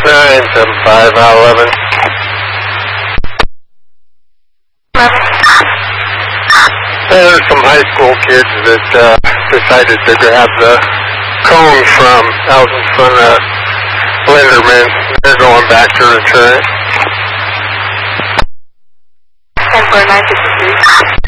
975 out 11. There's some high school kids that decided to grab the cone from out in front of Linderman. They're going back to return. 104953.